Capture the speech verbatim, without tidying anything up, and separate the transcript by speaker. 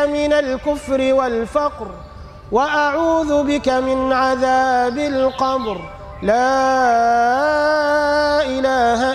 Speaker 1: من الكفر والفقر وأعوذ بك من عذاب القبر. لا إله